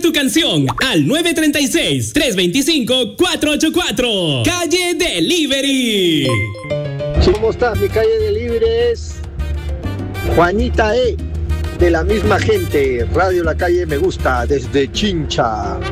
tu canción al 936-325-484. Calle Delivery. ¿Cómo estás? Mi calle Delivery es Juanita E. De la misma gente. Radio La Calle Me Gusta desde Chincha.